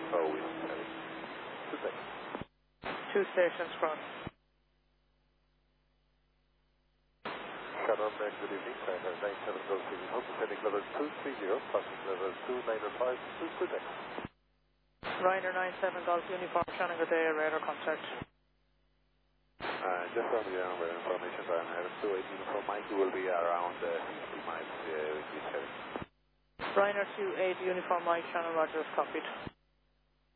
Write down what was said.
Oh, we don't have it. Two seconds. 2 stations front. Shannon, good evening. Ryanair 97 Golf City Home, descending level 230, crossing level 2905, Quebec. Ryanair 97 Golf Uniform, Shannon, good day, radar contact. Just on the runway information, Ryanair 28 Uniform Mike will be around 50 miles east heading. Ryanair 28 Uniform Mike, Shannon, Rogers, copied.